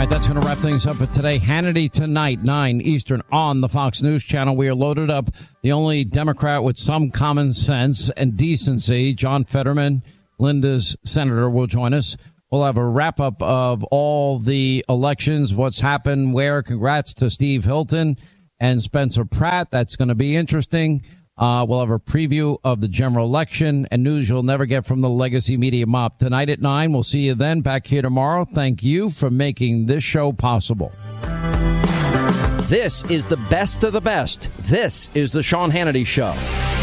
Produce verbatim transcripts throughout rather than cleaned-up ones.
All right, that's going to wrap things up for today. Hannity tonight, nine Eastern on the Fox News Channel. We are loaded up. The only Democrat with some common sense and decency, John Fetterman, Linda's senator, will join us. We'll have a wrap-up of all the elections, what's happened, where. Congrats to Steve Hilton and Spencer Pratt. That's going to be interesting. Uh, we'll have a preview of the general election and news you'll never get from the legacy media mob. Tonight at nine, we'll see you then. Back here tomorrow. Thank you for making this show possible. This is the best of the best. This is the Sean Hannity Show.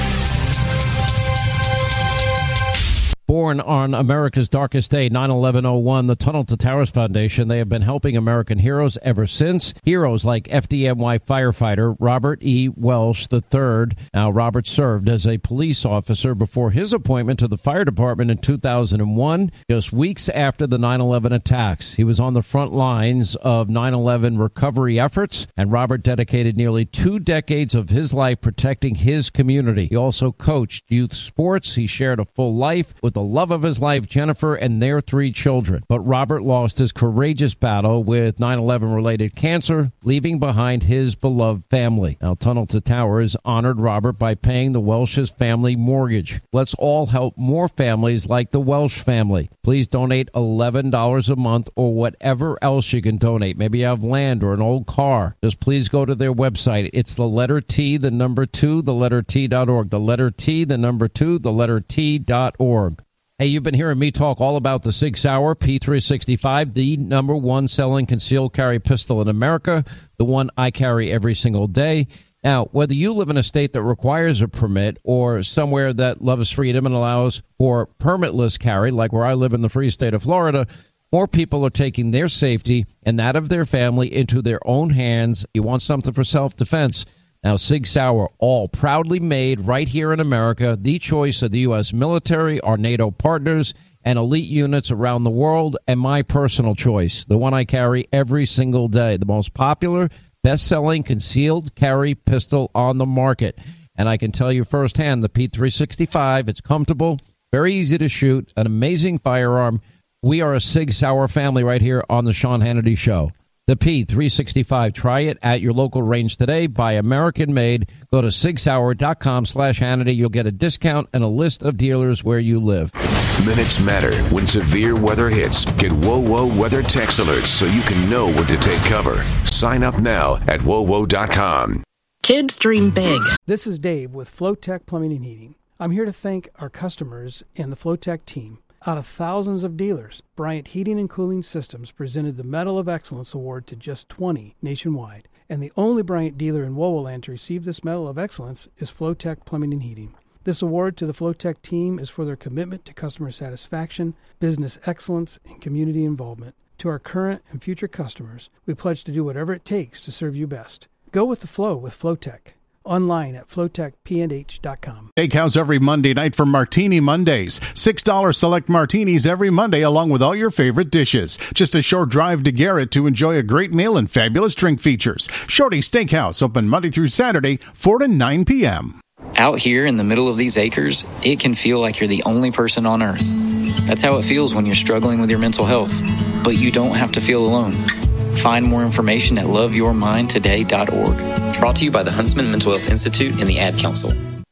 Born on America's darkest day, nine eleven oh one, the Tunnel to Towers Foundation, they have been helping American heroes ever since. Heroes like F D N Y firefighter Robert E. Welsh the third. Now, Robert served as a police officer before his appointment to the fire department in two thousand one, just weeks after the nine eleven attacks. He was on the front lines of nine eleven recovery efforts, and Robert dedicated nearly two decades of his life protecting his community. He also coached youth sports. He shared a full life with the love of his life, Jennifer, and their three children. But Robert lost his courageous battle with nine eleven related cancer, leaving behind his beloved family. Now, Tunnel to Towers honored Robert by paying the Welsh's family mortgage. Let's all help more families like the Welsh family. Please donate eleven dollars a month or whatever else you can donate. Maybe you have land or an old car. Just please go to their website. It's the letter T, the number two, the letter T dot org. The letter T, the number two, the letter T dot org. Hey, you've been hearing me talk all about the Sig Sauer P three sixty-five, the number one selling concealed carry pistol in America, the one I carry every single day. Now, whether you live in a state that requires a permit or somewhere that loves freedom and allows for permitless carry, like where I live in the free state of Florida, more people are taking their safety and that of their family into their own hands. You want something for self-defense. Now, Sig Sauer, all proudly made right here in America, the choice of the U S military, our NATO partners, and elite units around the world, and my personal choice, the one I carry every single day, the most popular, best-selling concealed carry pistol on the market. And I can tell you firsthand, the P three sixty-five, it's comfortable, very easy to shoot, an amazing firearm. We are a Sig Sauer family right here on the Sean Hannity Show. The P three sixty-five. Try it at your local range today. Buy American made. Go to sig sauer dot com slash Hannity. You'll get a discount and a list of dealers where you live. Minutes matter when severe weather hits. Get Whoa Whoa weather text alerts so you can know when to take cover. Sign up now at whoa whoa dot com. Kids dream big. This is Dave with Flowtech Plumbing and Heating. I'm here to thank our customers and the Flowtech team. Out of thousands of dealers, Bryant Heating and Cooling Systems presented the Medal of Excellence Award to just twenty nationwide. And the only Bryant dealer in WoWoland to receive this Medal of Excellence is Flowtech Plumbing and Heating. This award to the Flowtech team is for their commitment to customer satisfaction, business excellence, and community involvement. To our current and future customers, we pledge to do whatever it takes to serve you best. Go with the flow with Flowtech. Online at flowtech p and h dot com. Steakhouse every Monday night for Martini Mondays. six dollars select martinis every Monday along with all your favorite dishes. Just a short drive to Garrett to enjoy a great meal and fabulous drink features. Shorty Steakhouse open Monday through Saturday, four to nine p.m. Out here in the middle of these acres, it can feel like you're the only person on earth. That's how it feels when you're struggling with your mental health. But you don't have to feel alone. Find more information at love your mind today dot org. Brought to you by the Huntsman Mental Health Institute and the Ad Council.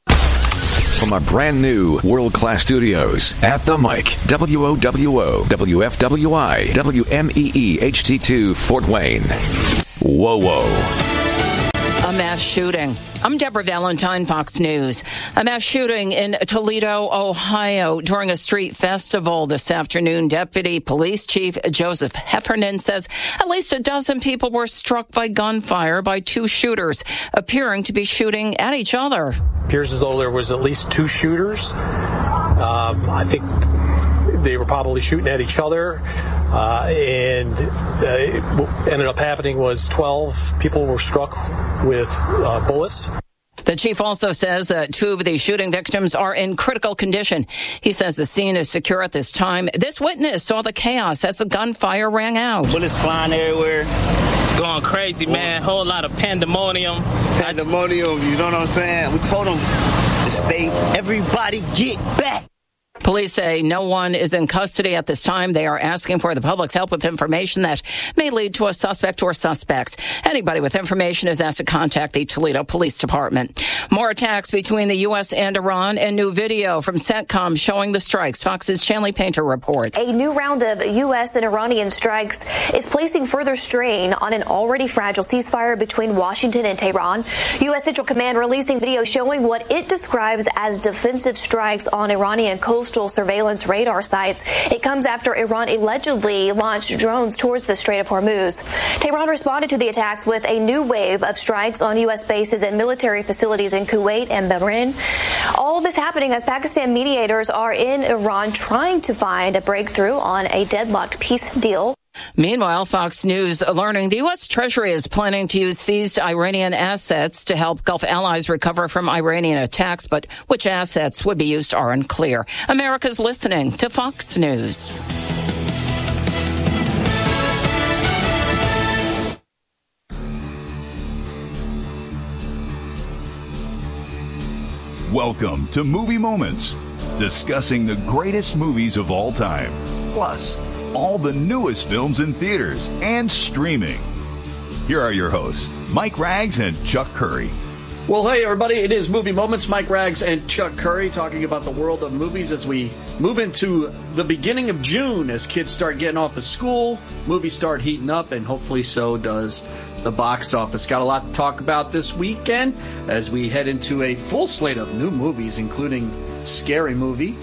From our brand new world-class studios at the mic, W O W O, W F W I, W M E E H T two, Fort Wayne. Whoa, whoa. A mass shooting. I'm Deborah Valentine, Fox News. A mass shooting in Toledo, Ohio during a street festival this afternoon. Deputy Police Chief Joseph Heffernan says at least a dozen people were struck by gunfire by two shooters appearing to be shooting at each other. Appears as though there was at least two shooters. Um, I think they were probably shooting at each other. Uh, and uh, what ended up happening was twelve people were struck with uh, bullets. The chief also says that two of the shooting victims are in critical condition. He says the scene is secure at this time. This witness saw the chaos as the gunfire rang out. Bullets flying everywhere. Going crazy, man. Whole lot of pandemonium. Pandemonium, you know what I'm saying? We told them to stay. Everybody get back. Police say no one is in custody at this time. They are asking for the public's help with information that may lead to a suspect or suspects. Anybody with information is asked to contact the Toledo Police Department. More attacks between the U S and Iran, and new video from CENTCOM showing the strikes. Fox's Chanley Painter reports. A new round of U S and Iranian strikes is placing further strain on an already fragile ceasefire between Washington and Tehran. U S Central Command releasing video showing what it describes as defensive strikes on Iranian coastal surveillance radar sites. It comes after Iran allegedly launched drones towards the Strait of Hormuz. Tehran responded to the attacks with a new wave of strikes on U S bases and military facilities in Kuwait and Bahrain. All of this happening as Pakistan mediators are in Iran trying to find a breakthrough on a deadlocked peace deal. Meanwhile, Fox News learning the U S. Treasury is planning to use seized Iranian assets to help Gulf allies recover from Iranian attacks, but which assets would be used are unclear. America's listening to Fox News. Welcome to Movie Moments, discussing the greatest movies of all time, plus all the newest films in theaters and streaming. Here are your hosts, Mike Rags and Chuck Curry. Well, hey, everybody. It is Movie Moments. Mike Rags and Chuck Curry talking about the world of movies as we move into the beginning of June as kids start getting off of school, movies start heating up, and hopefully so does the box office. Got a lot to talk about this weekend as we head into a full slate of new movies, including Scary Movie,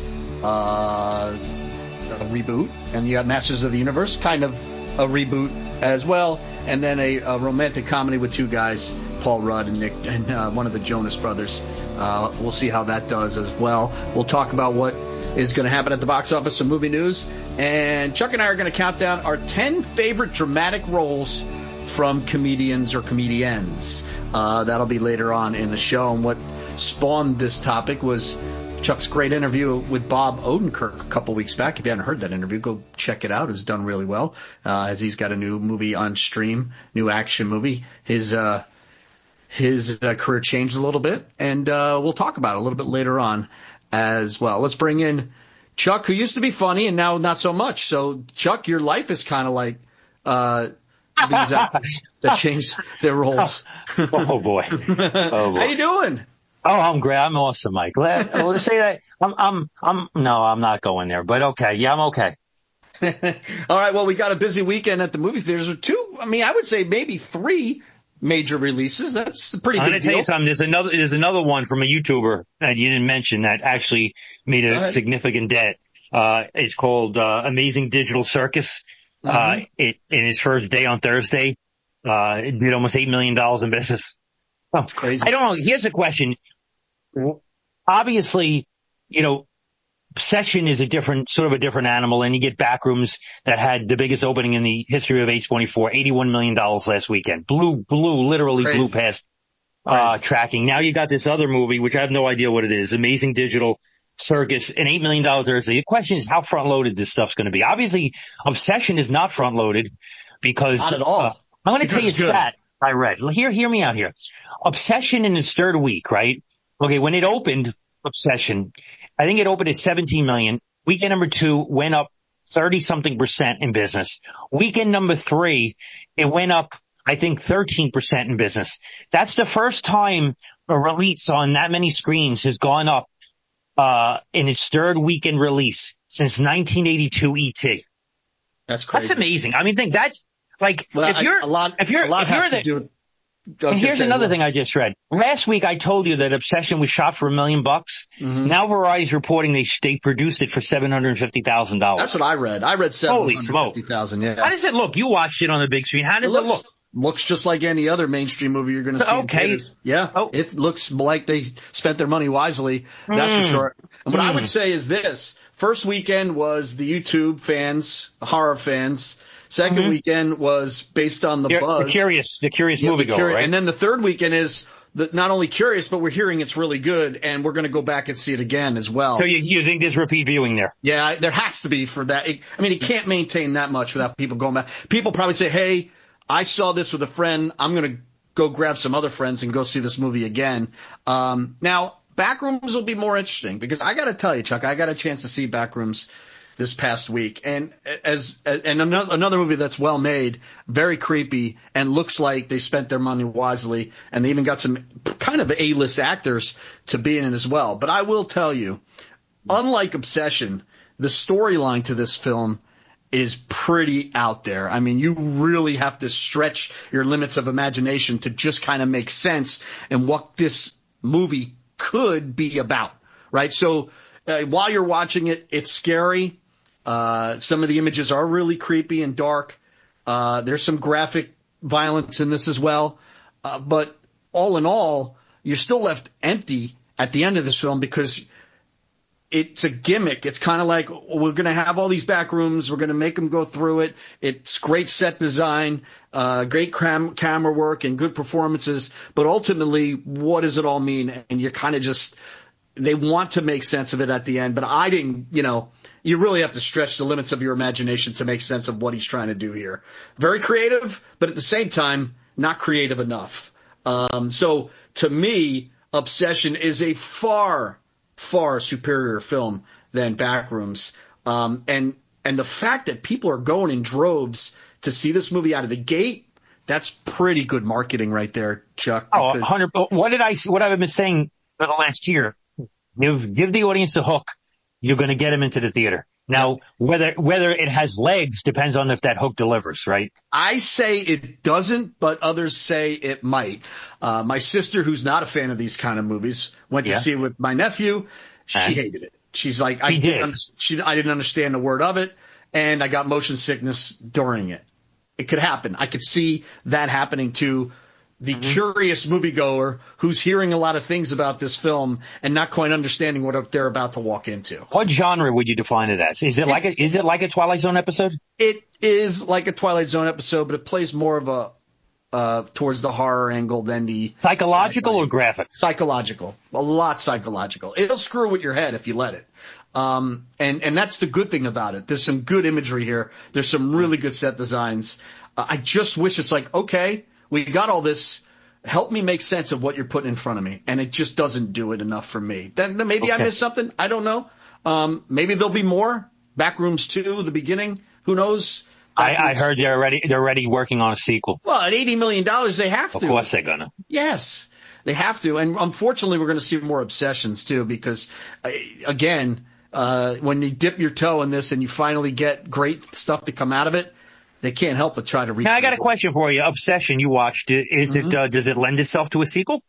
uh, a reboot, and you got Masters of the Universe, kind of a reboot as well, and then a, a romantic comedy with two guys, Paul Rudd and Nick, and uh, one of the Jonas Brothers. Uh, we'll see how that does as well. We'll talk about what is going to happen at the box office, some movie news, and Chuck and I are going to count down our ten favorite dramatic roles from comedians or comedians. Uh, that'll be later on in the show, and what spawned this topic was Chuck's great interview with Bob Odenkirk a couple weeks back. If you haven't heard that interview, go check it out. It's done really well, uh, as he's got a new movie on stream, new action movie. His uh, his uh, career changed a little bit, and uh, we'll talk about it a little bit later on as well. Let's bring in Chuck, who used to be funny and now not so much. So, Chuck, your life is kind of like uh, these actors that changed their roles. Oh, boy. Oh, boy. How you doing? Oh, I'm great. I'm awesome, Mike. Let, let's say that. I'm, I'm, I'm, no, I'm not going there, but okay. Yeah, I'm okay. All right. Well, we got a busy weekend at the movie theaters with two, I mean, I would say maybe three major releases. That's a pretty I'm big deal. I'm going to tell you deal. something. There's another, there's another one from a YouTuber that you didn't mention that actually made a significant debt. Uh, it's called, uh, Amazing Digital Circus. Mm-hmm. Uh, it, in his first day on Thursday, uh, it did almost eight million dollars in business. Oh, That's crazy. I don't know. Here's a question. Obviously, you know, Session is a different, sort of a different animal, and you get Backrooms that had the biggest opening in the history of A twenty-four, eighty-one million dollars last weekend. Blew, blew, literally Crazy. blew past, uh, tracking. Now you got this other movie, which I have no idea what it is, Amazing Digital Circus, an eight million dollars Thursday. The question is how front-loaded this stuff's going to be. Obviously, Obsession is not front-loaded because, Not at all. Uh, I'm going to tell you a Because it's good. stat I read. Hear, hear me out here. Obsession in its third week, right? Okay, when it opened, Obsession, I think it opened at seventeen million. Weekend number two went up thirty something percent in business. Weekend number three, it went up, I think, thirteen percent in business. That's the first time a release on that many screens has gone up, uh, in its third weekend release since nineteen eighty-two E T. That's crazy. That's amazing. I mean, think that's like, Well, if I- you're, a lot, if you're, a lot if you're has the, to do with. and here's another thing I just read. Last week I told you that Obsession was shot for a million bucks. Mm-hmm. Now Variety's reporting they they produced it for seven hundred fifty thousand dollars. That's what I read. I read seven Holy hundred smoke! fifty thousand. Yeah. How does it look? You watched it on the big screen. How does it, it, looks, look? Looks just like any other mainstream movie you're going to see. Okay. In theaters. Yeah. Oh. It looks like they spent their money wisely. That's Mm. for sure. And what Mm. I would say is this: first weekend was the YouTube fans, horror fans. Second Mm-hmm. weekend was based on the Cur- buzz. The curious, the curious Yeah, movie the goer, curi- right? And then the third weekend is the, not only curious, but we're hearing it's really good, and we're going to go back and see it again as well. So you, you think there's repeat viewing there? Yeah, I- there has to be for that. It, I mean, it can't maintain that much without people going back. People probably say, hey, I saw this with a friend. I'm going to go grab some other friends and go see this movie again. Um, now, Backrooms will be more interesting because I got to tell you, Chuck, I got a chance to see Backrooms this past week, and as and another, another movie that's well made, very creepy, and looks like they spent their money wisely, and they even got some kind of A-list actors to be in it as well. But I will tell you, unlike Obsession, the storyline to this film is pretty out there. I mean, you really have to stretch your limits of imagination to just kind of make sense in what this movie could be about, right? So uh, while you're watching it, it's scary. Uh, some of the images are really creepy and dark. Uh, there's some graphic violence in this as well. Uh, but all in all, you're still left empty at the end of this film because it's a gimmick. It's kind of like, we're going to have all these back rooms. We're going to make them go through it. It's great set design, uh, great cam- camera work and good performances. But ultimately, what does it all mean? And you're kind of just, they want to make sense of it at the end. But I didn't, you know, you really have to stretch the limits of your imagination to make sense of what he's trying to do here. Very creative, but at the same time, not creative enough. Um, so to me, Obsession is a far, far superior film than Backrooms. Um, and, and the fact that people are going in droves to see this movie out of the gate, that's pretty good marketing right there, Chuck. Oh, one hundred What did I, what I've been saying for the last year, give, give the audience a hook. You're going to get them into the theater. Now, whether whether it has legs depends on if that hook delivers, right? I say it doesn't, but others say it might. Uh, my sister, who's not a fan of these kind of movies, went Yeah. to see it with my nephew. She And? hated it. She's like, I He didn't, did. under- she, I didn't understand a word of it, and I got motion sickness during it. It could happen. I could see that happening to the Mm-hmm. curious moviegoer who's hearing a lot of things about this film and not quite understanding what they're about to walk into. What genre would you define it as? Is it like a, is it like a Twilight Zone episode? It is like a Twilight Zone episode, but it plays more of a uh towards the horror angle than the Psychological or graphic? Psychological. A lot psychological. It'll screw with your head if you let it. Um and and that's the good thing about it. There's some good imagery here. There's some really good set designs. Uh, I just wish it's like, okay, we got all this. Help me make sense of what you're putting in front of me. And it just doesn't do it enough for me. Then, then maybe I Okay. missed something. I don't know. Um, maybe there'll be more. Backrooms two, the beginning. Who knows? I, I heard they're already they're already working on a sequel. Well, at eighty million dollars, they have to. Of course they're gonna. Yes, they have to. And unfortunately, we're going to see more Obsessions too, because uh, again, uh, when you dip your toe in this and you finally get great stuff to come out of it, they can't help but try to reach. Now I got a question for you. Obsession, you watched it. Is Mm-hmm. it uh, does it lend itself to a sequel?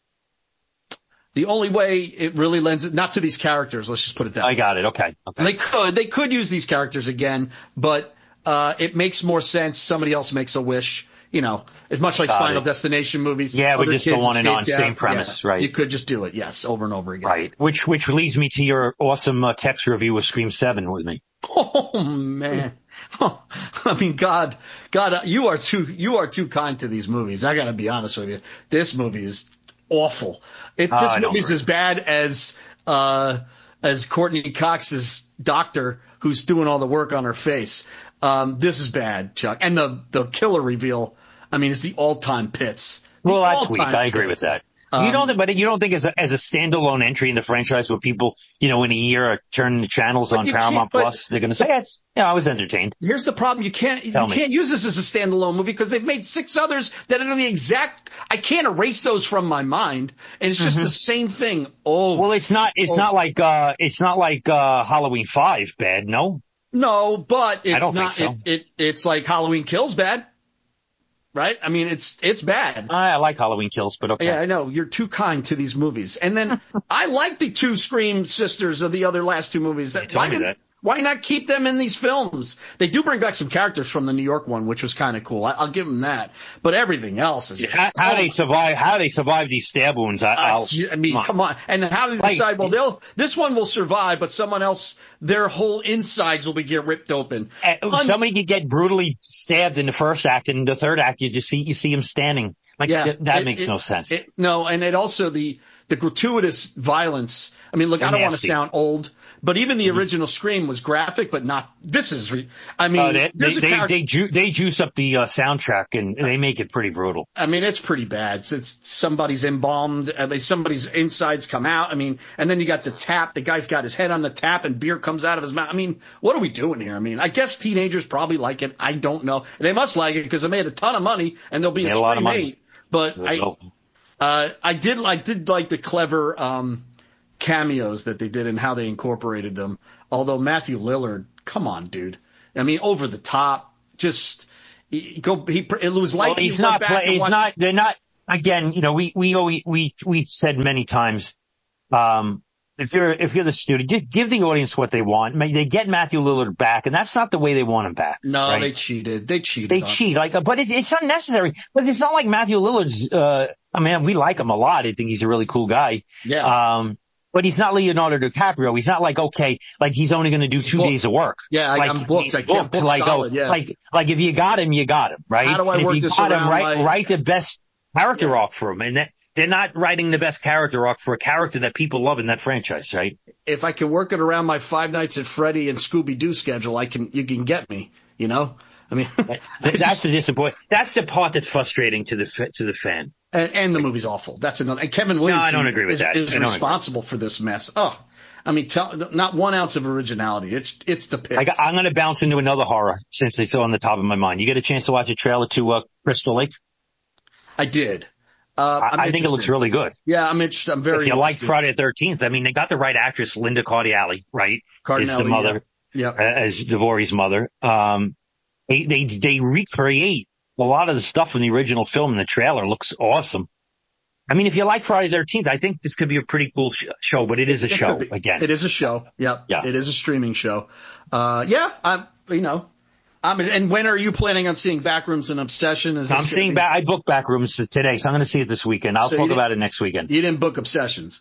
The only way it really lends it, not to these characters, let's just put it that way. I got it. Okay. okay. They could, they could use these characters again, but uh, it makes more sense. Somebody else makes a wish. You know, it's much like Got Final it. Destination movies. Yeah, we Other just go kids on and escape on, death. same premise, Yeah. right. You could just do it, yes, over and over again. Right. Which which leads me to your awesome uh, text review of Scream seven with me. Oh man. I mean, God, God, you are too, you are too kind to these movies. I gotta be honest with you. This movie is awful. It, Oh, this I know, movie is Rick. as bad as, uh, as Courtney Cox's doctor who's doing all the work on her face. Um, this is bad, Chuck. And the, the killer reveal, I mean, it's the all-time pits. The Well, that's weak. all-time I agree pits. with that. Um, you don't, but you don't think as a as a standalone entry in the franchise where people, you know, in a year are turning the channels But on you Paramount can't- but- Plus, they're going to say, yes, yeah, I was entertained. Here's the problem. You can't, you Tell me. can't use this as a standalone movie because they've made six others that are the exact, I can't erase those from my mind. And it's just Mhm. the same thing. Oh, Well, it's not. It's Oh. not like. Uh, it's not like uh, Halloween Five. Bad, no. no, but it's I don't not, think so. it, it, it's like Halloween Kills bad. Right? I mean, it's, it's bad. I, I like Halloween Kills, but okay. Yeah, I know. You're too kind to these movies. And then I like the two Scream sisters of the other last two movies. You told why, me didn't- that. why not keep them in these films? They do bring back some characters from the New York one, which was kind of cool. I, I'll give them that. But everything else is just, How, how oh they my survive? How they survive these stab wounds? I, Uh, I'll, I mean, come on. And then how do they Like- decide, well, they'll, this one will survive, but someone else, their whole insides will be get ripped open. Uh, Un- Somebody could get brutally stabbed in the first act, and in the third act, you just see you see him standing. Like Yeah, th- that it- makes it- no sense. It, no, and it also the, the gratuitous violence. I mean, look, I And don't want to nasty. sound old, But even the original Scream was graphic, but not. This is. Re- I mean, uh, they they there's a they, character- they, ju- they juice up the uh, soundtrack and they make it pretty brutal. I mean, it's pretty bad. It's, it's somebody's embalmed. At least somebody's insides come out. I mean, and then you got the tap. The guy's got his head on the tap and beer comes out of his mouth. I mean, what are we doing here? I mean, I guess teenagers probably like it. I don't know. They must like it because they made a ton of money and there'll be a, a lot of Scream money. eight. But I, uh, I did like did like the clever um, cameos that they did and how they incorporated them. Although Matthew Lillard, come on, dude. I mean, over the top. Just he, go. He it was like well, he's he went not. back Play, and he's watched- not. They're not. Again, you know, we we we we we said many times. Um, if you're if you're the studio, just give the audience what they want. They get Matthew Lillard back, and that's not the way they want him back. No, right? they cheated. They cheated. They on cheat. Like, but it's it's unnecessary because it's not like Matthew Lillard's. Uh, I mean, we like him a lot. I think he's a really cool guy. Yeah. Um, but he's not Leonardo DiCaprio. He's not like, okay, like he's only going to do two booked. days of work. Yeah, I- like, I'm booked. he's I can't book like, solid, oh, yeah. like, like if you got him, you got him, right? How do I and if work you this got him, around write, my- write the best character arc for him. And that, they're not writing the best character arc for a character that people love in that franchise, right? If I can work it around my Five Nights at Freddy and Scooby Doo schedule, I can. You can get me. You know. I mean, that's the disappoint. That's the part that's frustrating to the fa- to the fan. And, and the movie's awful. That's another. And Kevin Williamson I don't agree with is, that. is I don't responsible for this mess. Oh, I mean, tell, not one ounce of originality. It's it's the pits. I got, I'm going to bounce into another horror since it's on the top of my mind. You get a chance to watch a trailer to uh, Crystal Lake? I did. Uh, I'm I, I think it looks interested. really good. Yeah, I'm interested. I'm very. If you like interested. Friday the thirteenth, I mean, they got the right actress, Linda Cardellini, right? Cardinelli, is the mother, yeah. uh, as Devore's mother. Um, they, they, they recreate a lot of the stuff from the original film in the trailer. Looks awesome. I mean, if you like Friday the thirteenth, I think this could be a pretty cool sh- show, but it is a It show could be. again. It is a show. Yep. Yeah. It is a streaming show. Uh, yeah. I'm. You know. I'm. And when are you planning on seeing Backrooms and Obsession? Is this I'm gonna seeing be- back. I booked Backrooms today, so I'm going to see it this weekend. I'll So you talk didn't- about it next weekend. You didn't book Obsessions.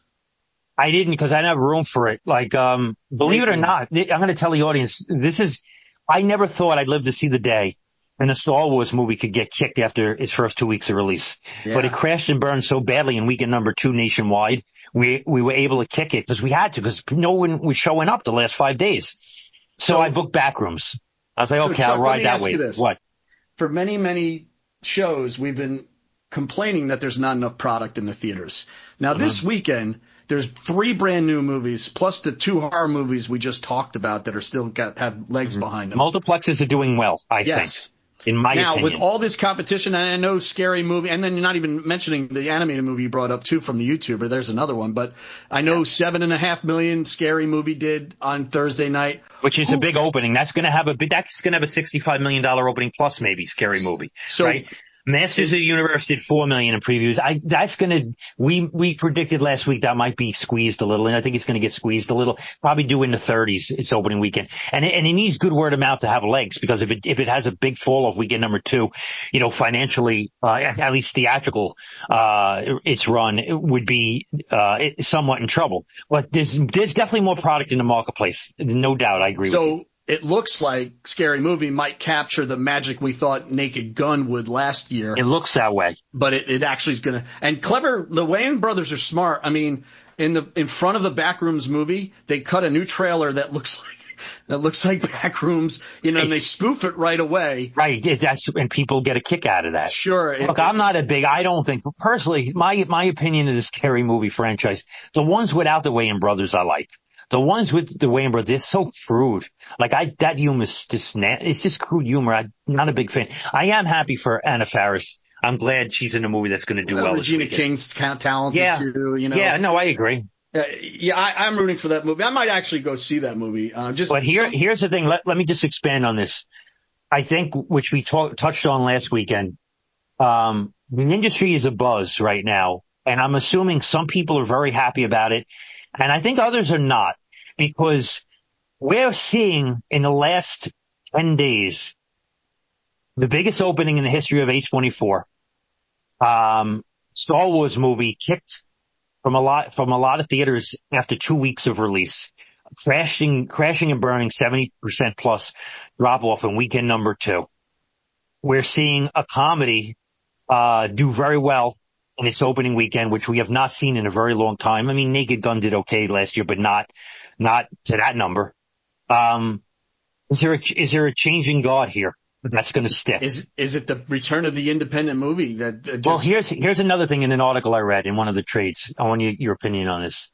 I didn't because I didn't have room for it. Like, um, believe it or not, I'm going to tell the audience, this is, I never thought I'd live to see the day and a Star Wars movie could get kicked after its first two weeks of release. Yeah. But it crashed and burned so badly in weekend number two nationwide. We, we were able to kick it because we had to, because no one was showing up the last five days. So, So- I booked Backrooms. I was like, So, okay, Chuck, I'll let ride me that ask way. you this. What? For many, many shows, we've been complaining that there's not enough product in the theaters. Now, this Mm-hmm. weekend, there's three brand new movies, plus the two horror movies we just talked about that are still got have legs behind them. Multiplexes are doing well, I Yes. think. In my now, opinion. with all this competition, and I know Scary Movie, and then you're not even mentioning the animated movie you brought up too from the YouTuber. There's another one, but I know seven and a half million Scary Movie did on Thursday night, Which is a big opening. That's going to have a big, that's going to have a sixty-five million dollars opening plus maybe Scary Movie. So- right? Masters of the Universe did four million in previews. I, that's going to, we, we predicted last week that might be squeezed a little, and I think it's going to get squeezed a little, probably do in the thirties, its opening weekend. And it, and it needs good word of mouth to have legs, because if it, if it has a big fall off weekend number two, you know, financially, uh, at least theatrical, uh, its run it would be, uh, somewhat in trouble. But there's, there's definitely more product in the marketplace. No doubt. I agree with you. So it looks like Scary Movie might capture the magic we thought Naked Gun would last year. It looks that way. But it, it actually is going to, and clever, the Wayans brothers are smart. I mean, in the, in front of the Backrooms movie, they cut a new trailer that looks like, that looks like Backrooms, you know, and they spoof it right away. Right. It's, that's, and people get a kick out of that. Sure. Look, I'm not a big, I don't think, personally, my, my opinion of the Scary Movie franchise, the ones without the Wayans brothers I like. The ones with the Wayans brothers, they're so crude. Like I, that humor is just, na- it's just crude humor. I'm not a big fan. I am happy for Anna Faris. I'm glad she's in a movie that's going to do well. Regina this weekend. King's ta- talented Yeah. too, you know. Yeah, no, I agree. Uh, yeah, I, I'm rooting for that movie. I might actually go see that movie. Uh, just, But here, here's the thing. Let, let me just expand on this. I think, which we talk, touched on last weekend, um, the industry is abuzz right now, and I'm assuming some people are very happy about it, and I think others are not, because we're seeing in the last ten days the biggest opening in the history of A twenty-four. Um, Star Wars movie kicked from a lot from a lot of theaters after two weeks of release, crashing crashing and burning seventy percent plus drop off in weekend number two. We're seeing a comedy uh do very well in its opening weekend, which we have not seen in a very long time. I mean, Naked Gun did okay last year, but not not to that number. Um, is there a, is there a changing guard here that's going to stick? Is is it the return of the independent movie that? Uh, just... Well, here's here's another thing in an article I read in one of the trades. I want you, your opinion on this.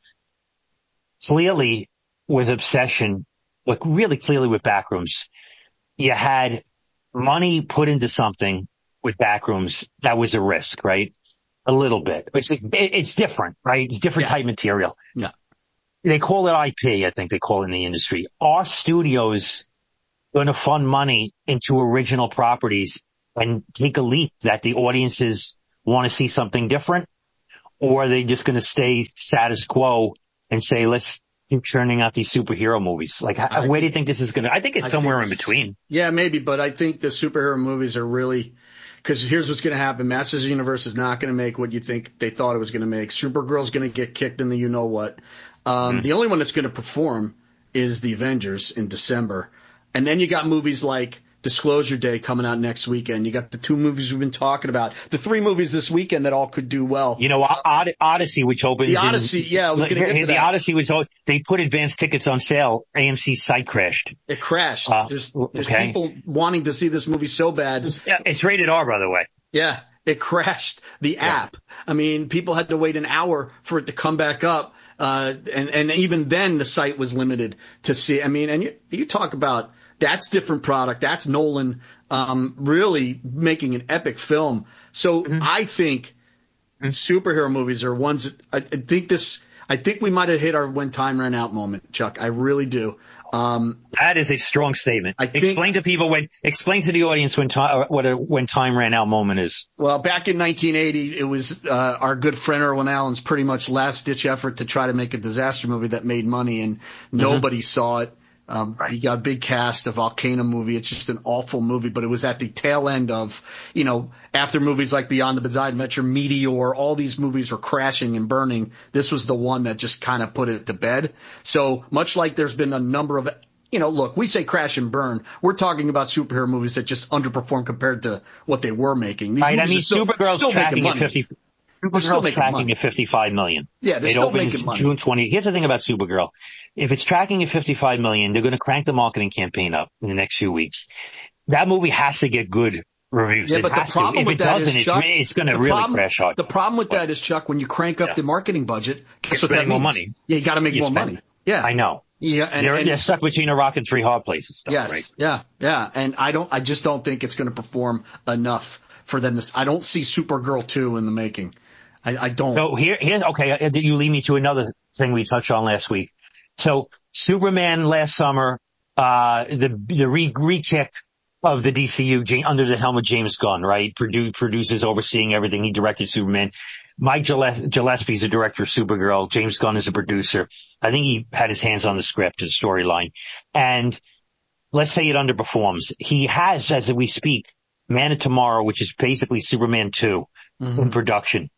Clearly, with Obsession, like really clearly with Backrooms, you had money put into something with Backrooms that was a risk, right? A little bit. It's it's different, right? It's different yeah. type material. Yeah. They call it I P, I think they call it in the industry. Are studios going to fund money into original properties and take a leap that the audiences want to see something different? Or are they just going to stay status quo and say, let's keep churning out these superhero movies? Like, how, where do you think this is going to, I think it's I somewhere think in between. Yeah, maybe, but I think the superhero movies are really, because here's what's going to happen. Masters of the Universe is not going to make what you think they thought it was going to make. Supergirl's going to get kicked in the you-know-what. Um, mm-hmm. The only one that's going to perform is the Avengers in December. And then you got movies like Disclosure Day coming out next weekend. You got the two movies we've been talking about. The three movies this weekend that all could do well. You know, Od- Odyssey, which opens. The Odyssey, in, yeah, I was going to get to the that. Odyssey was, they put advanced tickets on sale. A M C's site crashed. It crashed. Uh, there's there's okay. people wanting to see this movie so bad. It's rated R, by the way. Yeah, it crashed the yeah. app. I mean, people had to wait an hour for it to come back up. Uh, and, and even then the site was limited to see. I mean, and you, you talk about, that's different product. That's Nolan, um, really making an epic film. So mm-hmm. I think mm-hmm. superhero movies are ones that I, I think this, I think we might have hit our when time ran out moment, Chuck. I really do. Um, that is a strong statement. I think, explain to people when, explain to the audience when time, what a when time ran out moment is. Well, back in nineteen eighty, it was, uh, our good friend Irwin Allen's pretty much last ditch effort to try to make a disaster movie that made money, and nobody mm-hmm. saw it. Um, right. He got a big cast, a volcano movie. It's just an awful movie, but it was at the tail end of, you know, after movies like Beyond the Bizarre Adventure, Meteor, all these movies were crashing and burning. This was the one that just kind of put it to bed. So much like there's been a number of, you know, look, we say crash and burn. We're talking about superhero movies that just underperform compared to what they were making. These right. I mean, still, Supergirl's still tracking at fifty. Supergirl's tracking at fifty-five million. Yeah, they're it still opens making money. June twentieth. Here's the thing about Supergirl. If it's tracking at fifty-five million, they're going to crank the marketing campaign up in the next few weeks. That movie has to get good reviews. Yeah, it but the problem to. If with it that doesn't, is, Chuck, it's, it's going to really problem, crash hard. The problem with but, that is, Chuck, when you crank up yeah. the marketing budget, guess what that means? more money. Yeah, you got to make you more spend. money. Yeah, I know. Yeah, and, they're, and they're stuck between a rock and three hard places. Stuff, yes, right? yeah, yeah, and I don't, I just don't think it's going to perform enough for them to. I don't see Supergirl two in the making. I, I don't. So here, here's okay. You lead me to another thing we touched on last week. So Superman last summer, uh, the the re re-kick of the D C U under the helm of James Gunn, right? Produ- produces overseeing everything. He directed Superman. Mike Gillespie is the director of Supergirl. James Gunn is a producer. I think he had his hands on the script, the storyline. And let's say it underperforms. He has, as we speak, Man of Tomorrow, which is basically Superman two mm-hmm. in production.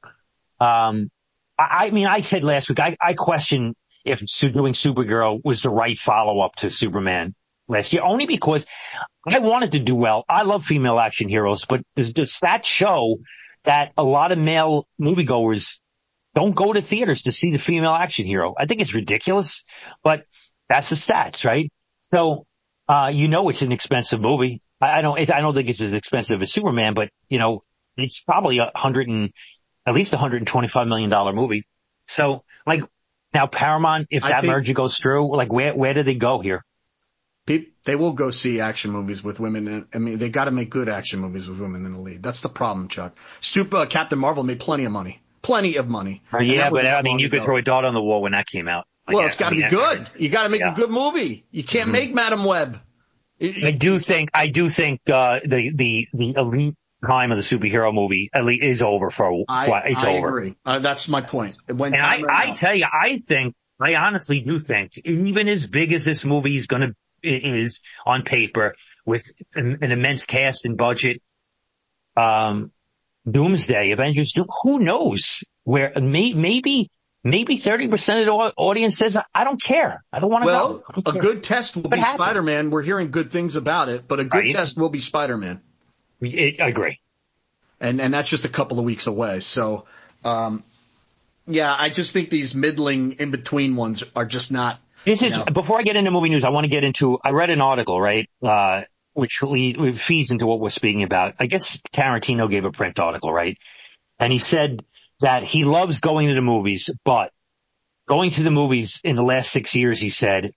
Um, I, I mean, I said last week, I, I question if doing Supergirl was the right follow-up to Superman last year, only because I wanted to do well. I love female action heroes, but does, does that show that a lot of male moviegoers don't go to theaters to see the female action hero? I think it's ridiculous, but that's the stats, right? So, uh, you know, it's an expensive movie. I, I don't, it's, I don't think it's as expensive as Superman, but you know, it's probably a hundred and at least a hundred and twenty-five million dollar movie. So, like, now Paramount, if that merger goes through, like, where where do they go here? They will go see action movies with women. I mean, they got to make good action movies with women in the lead. That's the problem, Chuck. Super uh, Captain Marvel made plenty of money, plenty of money. Uh, yeah, but I mean, you could throw a dart on the wall when that came out. Like, well, it's got to I mean, be good. You got to make yeah. a good movie. You can't mm-hmm. make Madam Web. I do think, I do think uh, the the the elite time of the superhero movie elite is over for a while. It's I over. agree. Uh, that's my point. When and I, I tell you, I think, I honestly do think, even as big as this movie is going to is on paper with an, an immense cast and budget, um, Doomsday, Avengers, Doom, who knows where may, maybe, maybe thirty percent of the audience says, I don't care. I don't want to well, go. Well, a good test will what be happened? Spider-Man. We're hearing good things about it, but a good right. test will be Spider-Man. I agree. And, and that's just a couple of weeks away. So, um, yeah, I just think these middling in between ones are just not, This is, you know? Before I get into movie news, I want to get into, I read an article, right, uh, which le- feeds into what we're speaking about. I guess Tarantino gave a print article, right? And he said that he loves going to the movies, but going to the movies in the last six years, he said,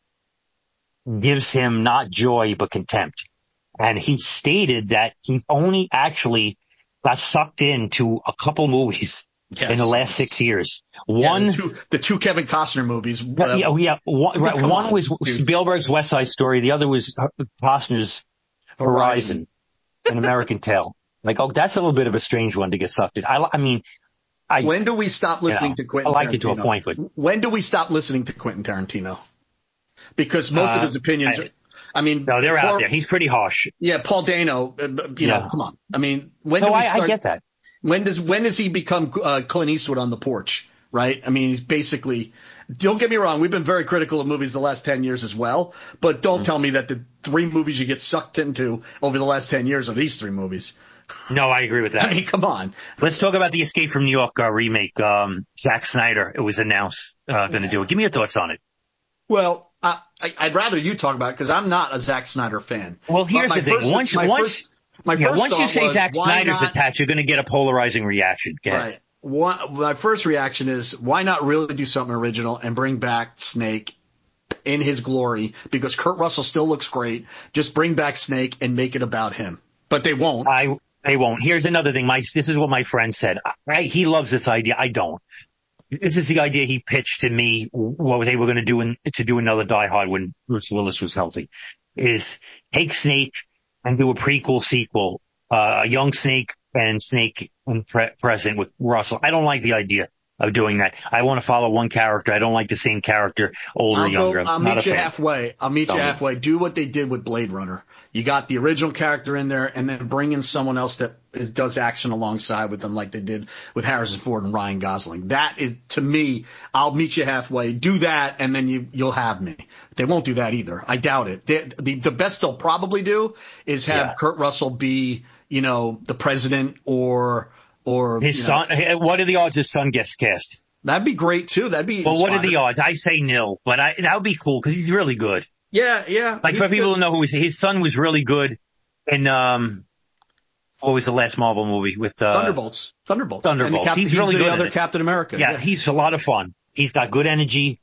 gives him not joy, but contempt. And he stated that he's only actually got sucked into a couple movies yes. in the last six years. One, yeah, the, two, the two Kevin Costner movies. Uh, yeah, yeah, one, right, one on, was dude. Spielberg's West Side Story. The other was Costner's Horizon, Horizon. An American Tale. Like, oh, that's a little bit of a strange one to get sucked in. I, I mean, I, when do we stop listening you know, to Quentin I like Tarantino? it to a point, but when do we stop listening to Quentin Tarantino? Because most uh, of his opinions I, are, I mean, no, they're Paul, out there. He's pretty harsh. Yeah, Paul Dano, uh, you yeah. know, come on. I mean, when no, do we I, start, I get that. When does when does he become uh, Clint Eastwood on the porch? Right? I mean, he's basically. Don't get me wrong. We've been very critical of movies the last ten years as well. But don't mm-hmm. tell me that the three movies you get sucked into over the last ten years are these three movies. No, I agree with that. I mean, come on. Let's talk about the Escape from New York uh, remake. Um, Zack Snyder, it was announced, uh, going to do it. Give me your thoughts on it. Well, I, I, I'd rather you talk about it because I'm not a Zack Snyder fan. Well, here's the thing. First, once, my once, first, my yeah, first once you say was, Zack Snyder's not, attached, you're going to get a polarizing reaction. Get right. One, my first reaction is, why not really do something original and bring back Snake in his glory? Because Kurt Russell still looks great. Just bring back Snake and make it about him. But they won't. I They won't. Here's another thing. My This is what my friend said. I, he loves this idea. I don't. This is the idea he pitched to me, what they were going to do in, to do another Die Hard when Bruce Willis was healthy, is take Snake and do a prequel sequel, uh, a young Snake and Snake in pre- present with Russell. I don't like the idea of doing that. I want to follow one character. I don't like the same character, older, I'll younger. Go, I'll not meet a you fan. halfway. I'll meet you halfway. Do what they did with Blade Runner. You got the original character in there, and then bring in someone else that is, does action alongside with them, like they did with Harrison Ford and Ryan Gosling. That is, to me, I'll meet you halfway. Do that, and then you you'll have me. They won't do that either. I doubt it. They, the the best they'll probably do is have yeah. Kurt Russell be, you know, the president or or his son. Know, what are the odds his son gets cast? That'd be great too. That'd be. Well, inspiring. What are the odds? I say nil, but I, that would be cool because he's really good. Yeah, yeah. Like for people good. to know who he's, his son was really good in, um, what was the last Marvel movie with, uh, Thunderbolts. Thunderbolts. Thunderbolts. Cap- he's, he's really the good. other Captain America. Yeah, yeah, he's a lot of fun. He's got good energy.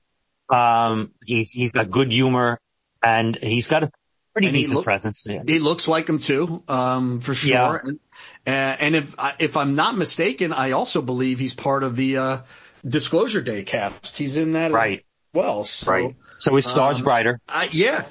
Um, he's, he's got good humor and he's got a pretty and decent look, presence. Yeah. He looks like him too, um, for sure. Yeah. And, uh, and if, if I'm not mistaken, I also believe he's part of the, uh, Disclosure Day cast. He's in that right. as well. So, right. So his star's um, brighter. I, yeah.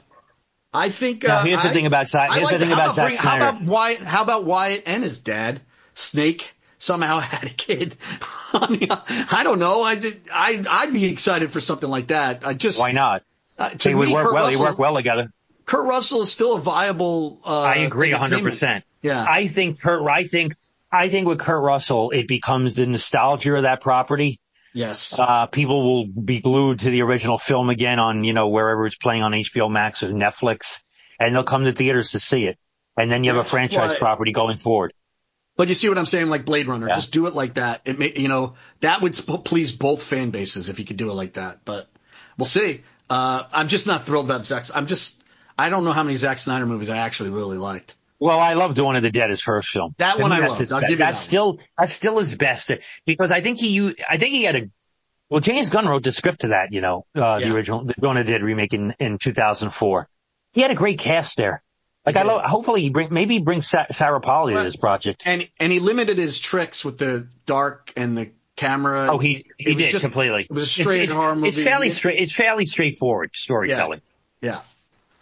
I think. Now, uh, here's the I, thing about Here's like the thing about Zack How Snyder. about Wyatt? How about Wyatt and his dad, Snake, somehow had a kid? I mean, I don't know. I did. I I'd be excited for something like that. I just. Why not? Uh, they would work Kurt well. Russell, they work well together. Kurt Russell is still a viable. Uh, I agree, one hundred percent. Yeah. I think Kurt. I think. I think with Kurt Russell, it becomes the nostalgia of that property. Yes. Uh, people will be glued to the original film again on, you know, wherever it's playing on H B O Max or Netflix, and they'll come to theaters to see it. And then you have a franchise well, property going forward. But you see what I'm saying? Like Blade Runner, yeah. just do it like that. It may, you know, that would sp- please both fan bases if you could do it like that. But we'll see. Uh, I'm just not thrilled about Zack. I'm just, I don't know how many Zack Snyder movies I actually really liked. Well, I love Dawn of the Dead, his first film. That one I, I loved. I'll give you that's that still, one. that's still his best because I think he, I think he had a, well, James Gunn wrote the script to that, you know, uh, yeah. the original, the Dawn of the Dead remake in, in two thousand four. He had a great cast there. Like I love, hopefully he bring, maybe he brings Sa- Sarah Polley right. to this project. And, and he limited his tricks with the dark and the camera. Oh, he, he did just, completely. It was a straight it's, horror movie. It's fairly straight, it's fairly straightforward storytelling. Yeah. yeah.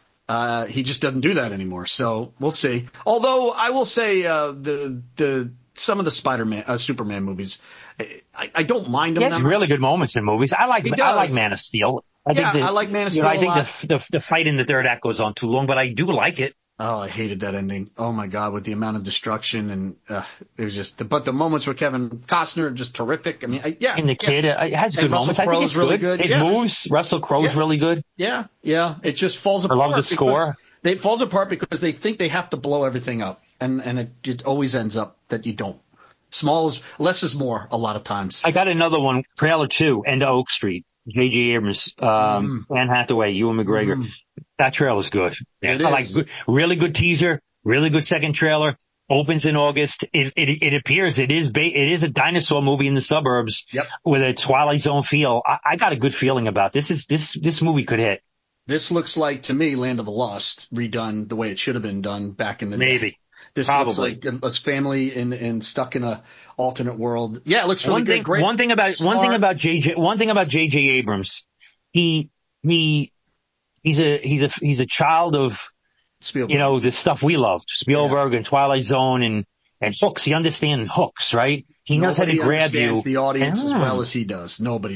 Uh, he just doesn't do that anymore. So we'll see. Although I will say, uh, the, the, some of the Spider-Man, uh, Superman movies, I, I don't mind them. He has really good moments in movies. I like, I like Man of Steel. I yeah, think the, I like Man of you Steel. know, I think a lot. the, the, the fight in the third act goes on too long, but I do like it. Oh, I hated that ending. Oh my God, with the amount of destruction and, uh, it was just, but the moments with Kevin Costner are just terrific. I mean, I, yeah. And the kid, yeah. uh, it has good and moments. Russell I think it's really good. good. It yeah. moves. Russell Crowe's yeah. really good. Yeah. Yeah. It just falls apart. I love the score. They, it falls apart because they think they have to blow everything up. And, and it, it always ends up that you don't. Small is, less is more a lot of times. I got another one, trailer two, End of Oak Street. J J Abrams, um, mm. Anne Hathaway, Ewan McGregor. Mm. That trailer's good. Yeah, it I is. like good, really good teaser, really good second trailer. Opens in August. It it, it appears it is ba- it is a dinosaur movie in the suburbs yep. with a Twilight Zone feel. I, I got a good feeling about this. Is this this movie could hit. This looks like to me Land of the Lost redone the way it should have been done back in the Maybe. day. Maybe. This Probably. looks like a, a family in in stuck in a alternate world. Yeah, it looks really one good. Thing, Great. One thing about Smart. one thing about J J one thing about J J Abrams. He he he's a he's a he's a child of Spielberg. You know, the stuff we loved. Spielberg yeah. and Twilight Zone and and hooks. He understands hooks, right? He knows Nobody how to grab you. The audience ah. as well as he does. Nobody